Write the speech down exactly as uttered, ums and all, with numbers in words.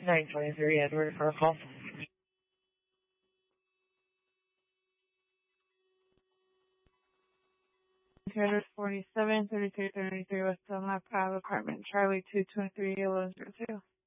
nine twenty-three Edward for a call. Address forty-seven thirty-three thirty-three West Dunlap Ave, apartment Charlie two twenty-three Yellow zero two.